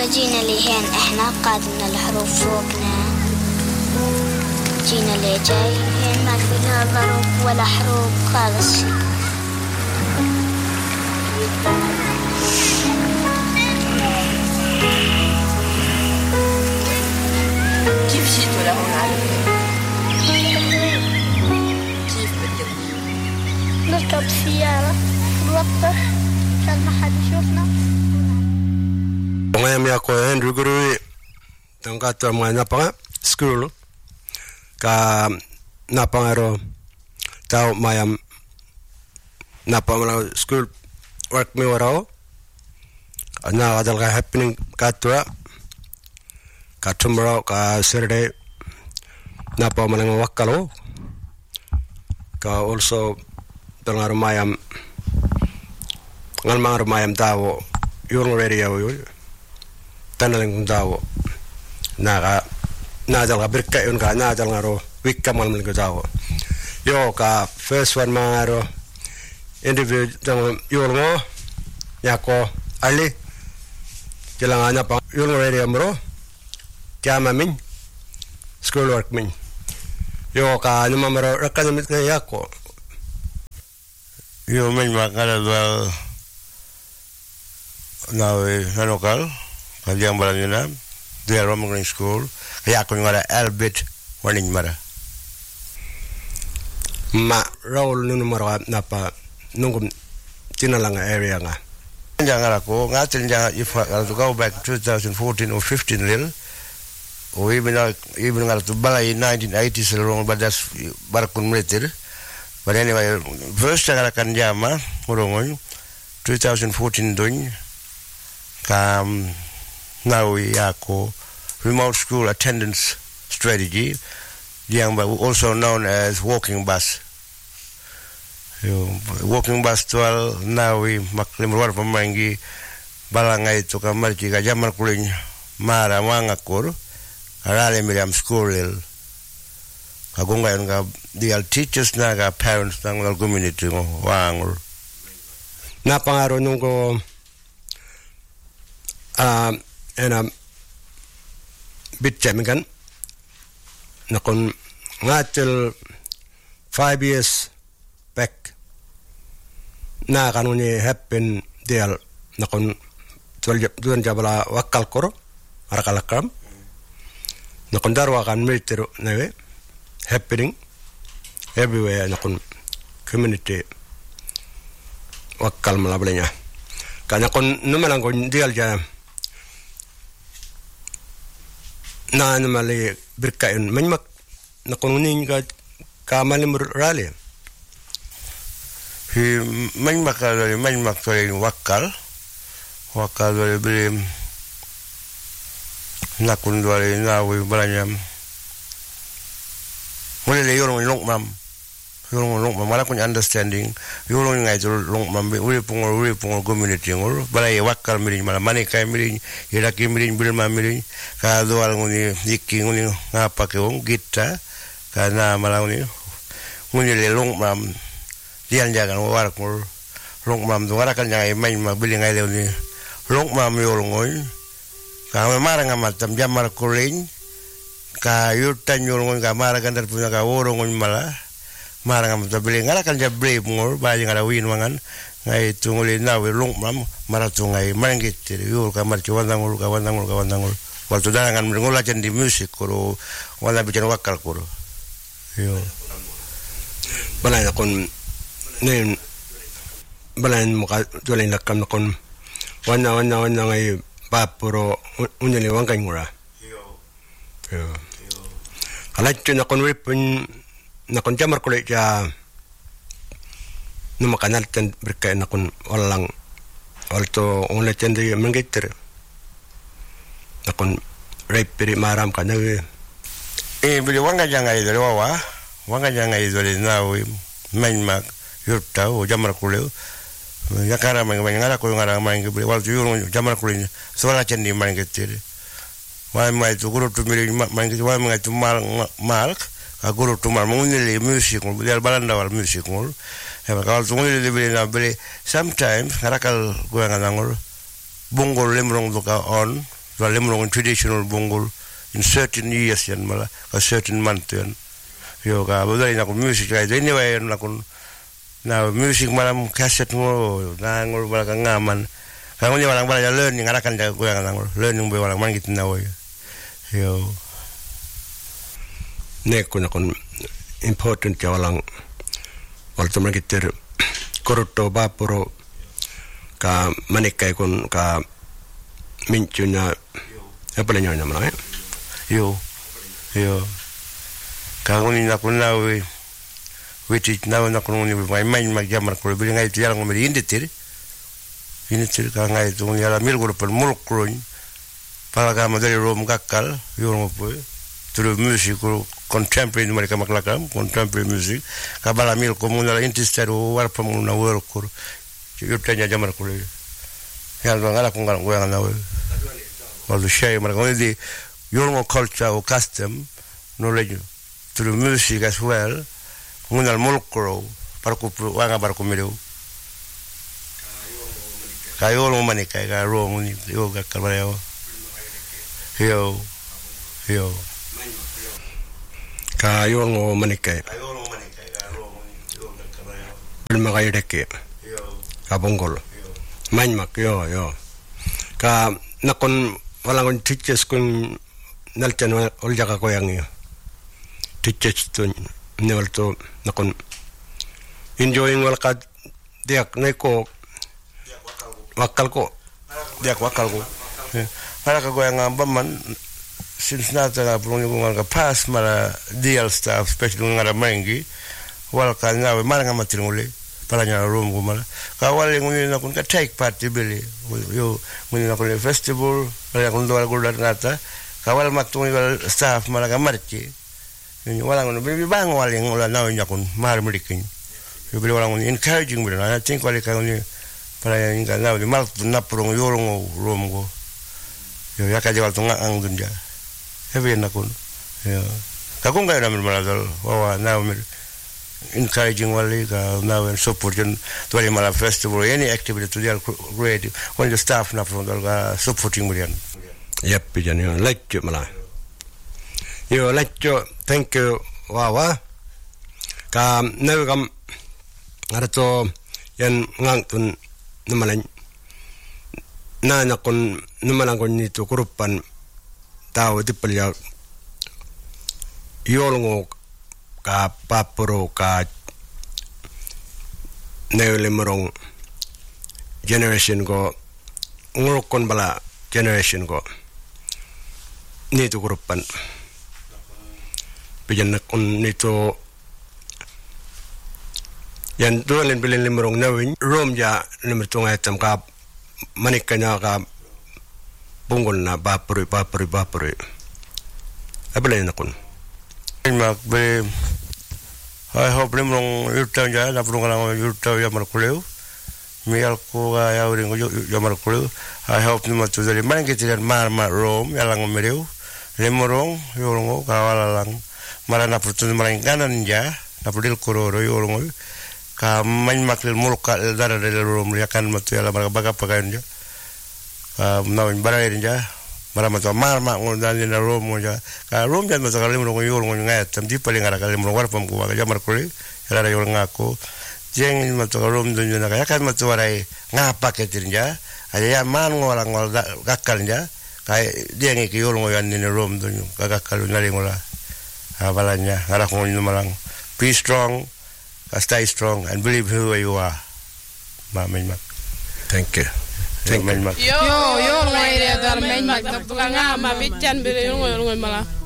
جينا لهين احنا قادمنا الحروف فوقنا جينا اللي جاي هين ما فينا ضرب ولا حروف خالص كيف جيتوا لهون على كيف بدك نركب سيارة نوقف كان ما حد يشوفنا Pangayam ko Andrew Guru tangkat mga napanga school ka napangaro tao mayam napamala school work mi warao ana adal ka happening katwa ka tomorrow ka Saturday napamala wakalo ka also tangaro mayam ngal mangar mayam tao yung radio tanalang dawo naka nadal ka birka yun ka nadal nga ro wikka mal ko dawo yo ka first one mga ro individual tang yun mo yako ali kailangan na pa yun ready amro kama min school work min yo ka numero rakanamit nga yako yo min makala dwal nawe nanokal Kalian balangina, dia Roman School, kaya ako nga Albert warning mara. Ma Raul numero napa nungkum tinalang area nga. Jangan ako, ngatin jangan if I go back 2014 or 15 lil, or even nga to balay 1980s long, but that's barakun militar. But anyway, first jangan akan jama, urungon 2014 dun, now we ako remote school attendance strategy yang also known as walking bus walking bus 12 now we maklim luar pemanggi balangay to kamarki ka jamar kuling mara mangakur arale miriam school kagungayon ka dial teachers na ka parents ng community ngo wangul napangaro nung ko bitjamigan nakon ngatil 5 years back na kanuni happen dial nakon tuan jabala wakal koro arakalakam nakon darwa kan military nawe happening everywhere nakon community wakal malablenya kana kon numalang kon dial ja na mali berkain menyak nakunin ka malimur rally hi menyak dari wakal dari beli nakun dari nawi balanya mulai le yorong long mam malah kun understanding yorong ngai tu long mam uri pungol community ngor balai wakal miring malah mani kai miring iraki miring bilma miring ka doal nguni yiki nguni ngapa ke wong kita kana malah nguni le long mam dian jangan war ngor long mam tu warakan jangan main ma bili ngai le ni long mam yorong ngoi ka marang amat jamar kuling ka yutan yorong ka marakan dar punya ka worong ngoi malah marang am tabeli ngala kan jabre ngor ba ngala win wangan ngai tunguli na we long mam maratungai mangit yul kamar ciwandangul kawandangul waktu dangan mengolah di musik koro wala bicara wakal koro yo balai kon nen balai muka tulen nakam kon wana ngai papuro unyali wangkai ngura yo ala tuna kon wipun nakon jamar kulit ya numa kanal tan berkait nakon walang alto onle cendi mengitir nakon repiri maram kanawe beli wanga jangai dari wanga jangai dari nawi menmak yurta o jamar kulit yakara mengara ko ngara mang beli wal yurung jamar kulit soala cendi mengitir wa mai tu guru tu miri mengitir wa mai tu mal aguru tumar munili music ngul dial balanda wal music ngul heba kal tunguli de beli sometimes ngarakal gua ngangul bungol lemrong duka on Dua lemrong traditional bongol in certain years yan mala, a certain month yan. Yo ka budai na ko music ay anyway na ko na music malam cassette ngo na ngol bala ka ngaman. Ka ngol walang bala learning arakan ja ko yang ngol learning boy walang man git na woy. Yo ne ko na kon important ja walang wal to magiter korto bapuro ka manikai kon ka minchunya apa le nyonya mana yo ka ngoni na ko na we witi na na ko ngoni mai mai jamar ko bi ngai ti yalang mi inditir ka ngai to ngoni ala mil ko per mulk kroin para ka madari rom gakkal yo ngo po to music contemporary mereka maklakam contemporary music ka bala mil ko mun ala interested war pa mun na wor ko yo tanya jamar ko le ya ngala ko ngal ngoyang na we wal shay mar ko di your culture or custom knowledge to the music as well ngunal molkro para ko wanga para ko medo kayo lo manika ka ro nguni yo ga kalbayo yo kayo ngo manika ka ro nguni yo ga kalbayo bilma ga yedeke ka bongol manmak yo ka nakon walang teachers kun nalchan ol jaga ko yang yo teachers to newal to nakon enjoying wal ka diak neko wakal ko para ka goyang ambaman since nata na pulong yung nga pass mara deal staff especially nga mangi wal ka nga mara matilnguli para nya room ko mala ka wali nguni na kun ka take part bili yo nguni na kun festival para kun do gulat ngata ka wal matung staff mala ka marchi ni wala ngono bi bang wali ngola na nya kun mar murikin yo bili wala nguni encouraging bili na think wali ka nguni para nga na di mal na prong yorong room ko yo ya ka jawal tunga ang dunja hebe na kun yo ka kun ga na mala dal wa na encouraging wali ka now and support and to the mala festival any activity to the great when the staff na from the supporting million yep pijan yo like mala yo like thank you wa ka na kam arato yan ngang tun namalan na kon namalan kon ni to kurupan tao dipalya yolngo ka papuro ka neulimorong generation go ngurukon bala generation go nito grupan pijan nakon nito yan dualen bilin limorong nawin rom ja limitong item ka manikanya ka bungol na bapuri abala nakon mak be I hope limrong yurta ja na prong lang yurta ya markuleu mi alko ga ya uring ya markuleu I hope ni matu dari man kitiran mar rom ya lang mereu limrong yorong ka wala lang marana putun maring kanan ja na pudil kororo yorong ka man maklil mulka dara dari rom ya kan matu ya la baga pagain ja nawin barain ja maramata marma ngondani na rom ja ka rom jan mata kalim ro yo ngon ngat tam di paling ara kalim ro war pam ko ga jamar ko era yo ngako jeng mata rom dun na ka kan mata warai ngapa ketin ja aja ya man ngola ngol gakkal ja ka jeng ki yo ngo yan ni rom dun ka gakkal na le ngola abalanya ara ko ni malang be strong stay strong and believe who you are mamen thank you yo ngai re dar men mak tak tukang ama bican bere ngoy mala